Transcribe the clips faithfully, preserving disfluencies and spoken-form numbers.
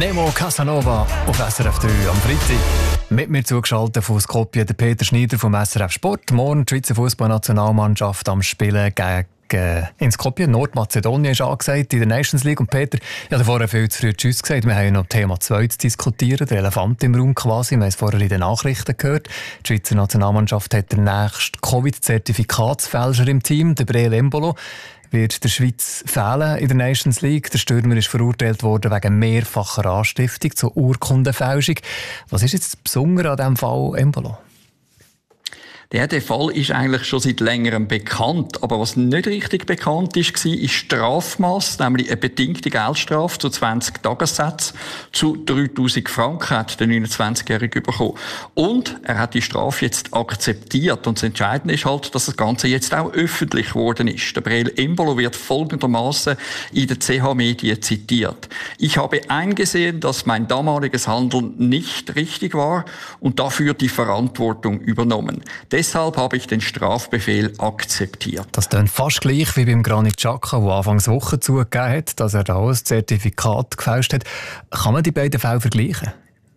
Nemo Casanova auf S R F drei am Freitag. Mit mir zugeschaltet von Skopje der Peter Schneider vom S R F Sport. Morgen die Schweizer Fußballnationalmannschaft am Spielen gegen in Skopje. Nordmazedonien ist angesagt in der Nations League. Und Peter, ich habe vorher viel zu früh Tschüss gesagt. Wir haben ja noch Thema zwei zu diskutieren, der Elefant im Raum quasi. Wir haben es vorher in den Nachrichten gehört. Die Schweizer Nationalmannschaft hat den nächsten Covid-Zertifikatsfälscher im Team, der Breel Embolo. Wird der Schweiz fehlen in der Nations League. Der Stürmer ist verurteilt worden wegen mehrfacher Anstiftung zur Urkundenfälschung. Was ist jetzt das Besondere an diesem Fall Embolo? Ja, der Fall ist eigentlich schon seit längerem bekannt. Aber was nicht richtig bekannt ist, war, ist Strafmaß, nämlich eine bedingte Geldstrafe zu zwanzig Tagessätzen zu dreitausend Franken hat der neunundzwanzigjährige bekommen. Und er hat die Strafe jetzt akzeptiert. Und das Entscheidende ist halt, dass das Ganze jetzt auch öffentlich geworden ist. Der Breel Embolo wird folgendermaßen in den C H-Medien zitiert. Ich habe eingesehen, dass mein damaliges Handeln nicht richtig war und dafür die Verantwortung übernommen. Deshalb habe ich den Strafbefehl akzeptiert. Das klingt fast gleich wie beim Granit Xhaka, der anfangs Woche zugegeben hat, dass er da ein Zertifikat gefälscht hat. Kann man die beiden Fälle vergleichen?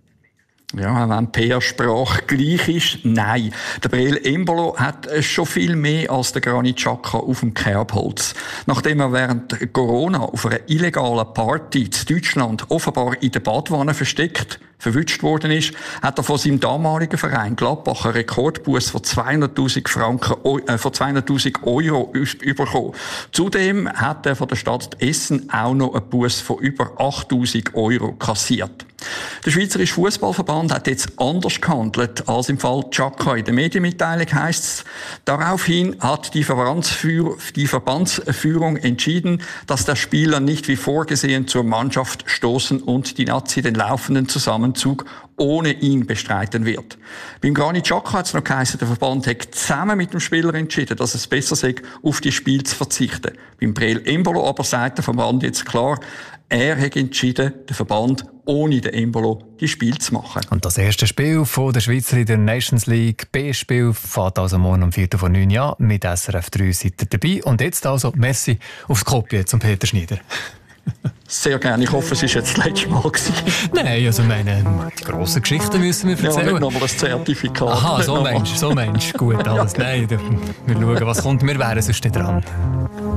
Ja, wenn P R-Sprache gleich ist, nein. Der Breel Embolo hat schon viel mehr als der Granit Xhaka auf dem Kerbholz. Nachdem er während Corona auf einer illegalen Party in Deutschland offenbar in der Badwanne versteckt verwünscht worden ist, hat er von seinem damaligen Verein Gladbach einen Rekordbuß von zweihunderttausend Franken, äh, von zweihunderttausend Euro bekommen. Zudem hat er von der Stadt Essen auch noch einen Buß von über achttausend Euro kassiert. Der Schweizerische Fußballverband hat jetzt anders gehandelt als im Fall Xhaka. In der Medienmitteilung heisst es, daraufhin hat die, die Verbandsführung entschieden, dass der Spieler nicht wie vorgesehen zur Mannschaft stoßen und die Nazi den laufenden Zusammenzug ohne ihn bestreiten wird. Beim Granit Xhaka hat es noch geheißen, der Verband hat zusammen mit dem Spieler entschieden, dass es besser sei, auf die Spiel zu verzichten. Beim Breel Embolo aber sagt der Verband jetzt klar, er hat entschieden, der Verband ohne den Embolo die Spiel zu machen. Und das erste Spiel von der Schweizer in der Nations League B-Spiel fährt also morgen um viertel vor neun Uhr mit S R F drei seid ihr dabei. Und jetzt also merci aufs Skopje zum Peter Schneider. Sehr gerne. Ich hoffe, es war jetzt das letzte Mal gewesen. Nein, also meine, die grossen Geschichten müssen wir erzählen. Ja, nicht nochmal ein Zertifikat. Aha, so Mensch, so Mensch. Gut, alles. Nein, wir schauen, was kommt. Wir wären sonst dran.